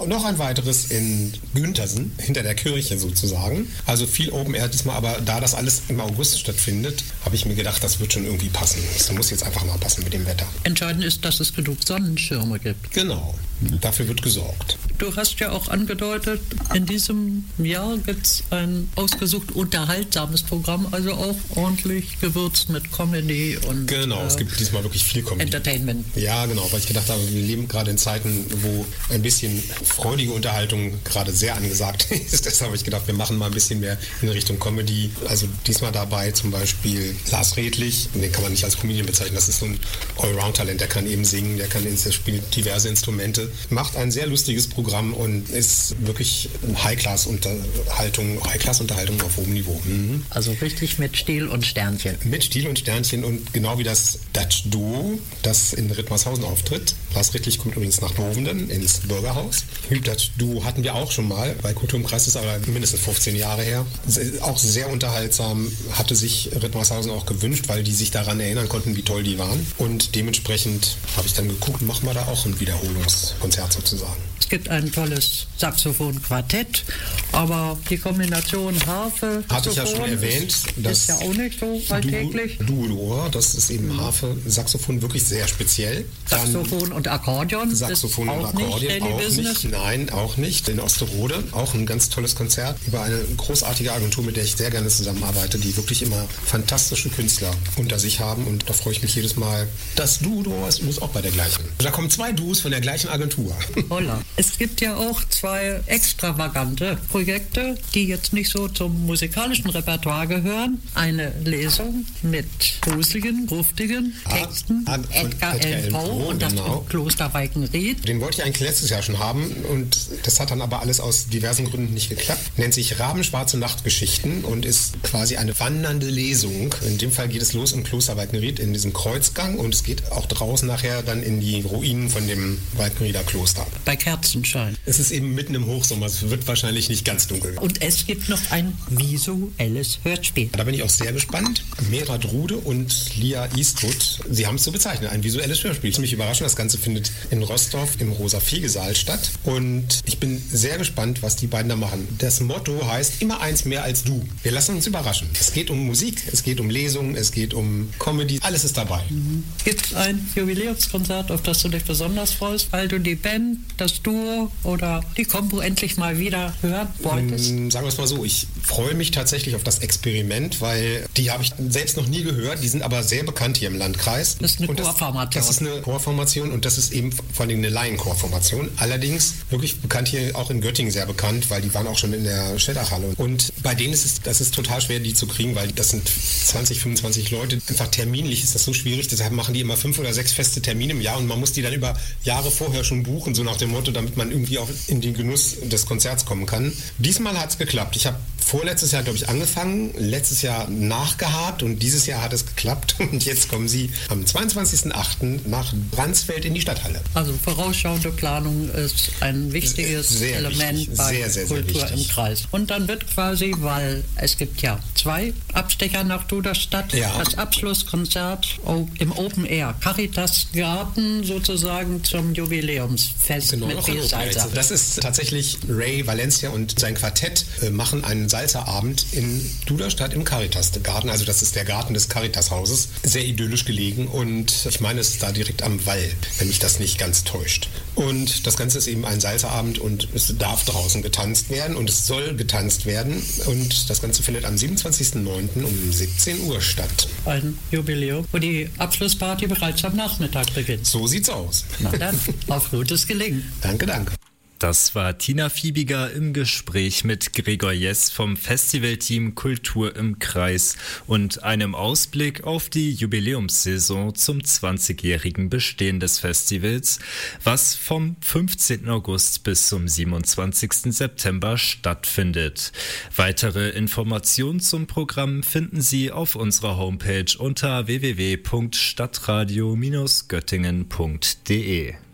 noch ein weiteres in Güntersen, hinter der Kirche sozusagen. Also viel Open Air diesmal, aber da das alles im August stattfindet, habe ich mir gedacht, das wird schon irgendwie passen. Das muss jetzt einfach mal passen mit dem Wetter. Entscheidend ist, dass es genug Sonnenschirme gibt. Genau, dafür wird gesorgt. Du hast ja auch angedeutet, in diesem Jahr gibt es ein ausgesucht unterhaltsames Programm, also auch ordentlich gewürzt mit Comedy und genau, es gibt diesmal wirklich viel Comedy. Entertainment. Ja, genau, weil ich gedacht habe, wir leben gerade in Zeiten, wo ein bisschen freudige Unterhaltung gerade sehr angesagt ist. Deshalb habe ich gedacht, wir machen mal ein bisschen mehr in Richtung Comedy. Also diesmal dabei zum Beispiel Lars Redlich, den kann man nicht als Comedian bezeichnen, das ist so ein Allround-Talent, der kann eben singen, der spielt diverse Instrumente, macht ein sehr lustiges Programm und ist wirklich High-Class-Unterhaltung auf hohem Niveau. Mhm. Also richtig mit Stil und Sternchen. Mit Stil und Sternchen und genau wie das Dutch Duo, das in Rittmarshausen auftritt. Lars Redlich kommt übrigens nach Bovenden ins Bürgerhaus. Dutch Duo hatten wir auch schon mal bei Kultur im Kreis, das ist aber mindestens 15 Jahre her. Auch sehr unterhaltsam, hatte sich Rittmarshausen auch gewünscht, weil die sich daran erinnern konnten, wie toll die waren. Und dementsprechend habe ich dann geguckt, machen wir da auch ein Wiederholungskonzert sozusagen. Es gibt ein tolles Saxophon-Quartett, aber die Kombination Harfe, hatte ich ja schon erwähnt, das ist ja auch nicht so alltäglich. Duo, das ist eben Harfe, Saxophon wirklich sehr speziell. Saxophon und Akkordeon. Saxophon und Akkordeon auch nicht. Nein, auch nicht. In Osterode auch ein ganz tolles Konzert über eine großartige Agentur, mit der ich sehr gerne zusammenarbeite, die wirklich immer fantastische Künstler unter sich haben und da freue ich mich jedes Mal. Das Duo ist übrigens auch bei der gleichen. Da kommen 2 Duos von der gleichen Agentur. Holla. Es gibt ja auch 2 extravagante Projekte, die jetzt nicht so zum musikalischen Repertoire gehören. Eine Lesung mit gruseligen, gruftigen Texten. Edgar Allan Poe und das im Kloster Walkenried. Den wollte ich eigentlich letztes Jahr schon haben und das hat dann aber alles aus diversen Gründen nicht geklappt. Nennt sich Rabenschwarze Nachtgeschichten und ist quasi eine wandernde Lesung. In dem Fall geht es los im Kloster Walkenried in diesem Kreuzgang und es geht auch draußen nachher dann in die Ruinen von dem Walkenrieder Kloster. Bei Kerzenschein. Es ist eben mitten im Hochsommer, es wird wahrscheinlich nicht ganz dunkel. Und es gibt noch ein visuelles Hörspiel. Da bin ich auch sehr gespannt. Mera Drude und Lia Eastwood, sie haben es so bezeichnet, ein visuelles Hörspiel. Ziemlich überraschend, das Ganze findet in Rostorf im Rosa-Fege-Saal statt. Und ich bin sehr gespannt, was die beiden da machen. Das Motto heißt, immer eins mehr als du. Wir lassen uns überraschen. Es geht um Musik, es geht um Lesungen, es geht um Comedy, alles ist dabei. Gibt es ein Jubiläumskonzert, auf das du dich besonders freust, weil du die Band, das Duo oder die Combo endlich mal wieder hören wolltest? Sagen wir es mal so, ich freue mich tatsächlich auf das Experiment, weil die habe ich selbst noch nie gehört, die sind aber sehr bekannt hier im Landkreis. Das ist eine Chorformation. Das ist eine Chorformation und das ist eben vor allem eine Laienchorformation. Allerdings wirklich bekannt hier auch in Göttingen sehr bekannt, weil die waren auch schon in der Städterhalle. Und bei denen ist es total schwer, die zu kriegen, weil das sind 20, 25 Leute. Einfach terminlich ist das so schwierig, deshalb machen die immer 5 oder 6 feste Termine im Jahr und man muss die dann über Jahre vorher schon buchen, so nach dem Motto, damit man irgendwie auch in den Genuss des Konzerts kommen kann. Diesmal hat es geklappt. Ich habe vorletztes Jahr, glaube ich, angefangen, letztes Jahr nachgehakt und dieses Jahr hat es geklappt und jetzt kommen sie am 22.08. nach Bransfeld in die Stadthalle. Also vorausschauende Planung ist ein wichtiges Element wichtig. bei sehr Kultur im Kreis. Und dann wird quasi, weil es gibt ja 2 Abstecher nach Duderstadt, das Abschlusskonzert im Open Air, Caritas Garten sozusagen zum Jubiläumsfest mit viel Salsa. Das ist tatsächlich Ray Valencia und sein Quartett machen einen Salsa-Abend in Duderstadt im Caritas Garten, also das ist der Garten des Caritas-Hauses, sehr idyllisch gelegen und ich meine, es ist da direkt am Wall, wenn mich das nicht ganz täuscht. Und das Ganze ist eben ein Salsa-Abend und es darf draußen getanzt werden und es soll getanzt werden und das Ganze findet am 27.09. um 17 Uhr statt. Ein Jubiläum, wo die Abschlussparty bereits am Nachmittag beginnt. So sieht's aus. Na dann, auf gutes Gelingen. Danke. Das war Tina Fiebiger im Gespräch mit Gregor Jess vom Festivalteam Kultur im Kreis und einem Ausblick auf die Jubiläumssaison zum 20-jährigen Bestehen des Festivals, was vom 15. August bis zum 27. September stattfindet. Weitere Informationen zum Programm finden Sie auf unserer Homepage unter www.stadtradio-göttingen.de.